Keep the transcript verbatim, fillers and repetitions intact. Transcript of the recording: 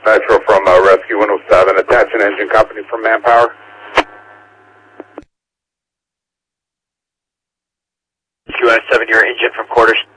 Metro from uh, Rescue one oh seven, attach an engine company from Manpower. Q S seven, your engine from quarters.